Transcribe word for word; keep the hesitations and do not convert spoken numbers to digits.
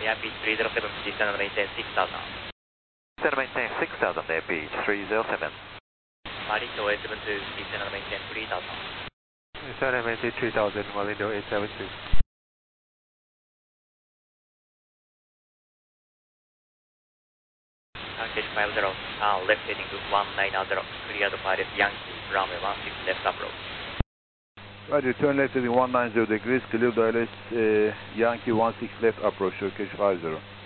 Airbeach three zero seven, descend and maintain six thousand. Descend and maintain six thousand, Airbeach three zero seven. Malindo eight seven two, descend and maintain three thousand. Descend and maintain three thousand, Malindo eight seven two. Tankage five zero, turn left heading one nine zero, cleared pilot Yankee, runway one six left approach. Roger, turn left heading one nine zero degrees, clear direct uh, Yankee one six left approach, Turkish five zero.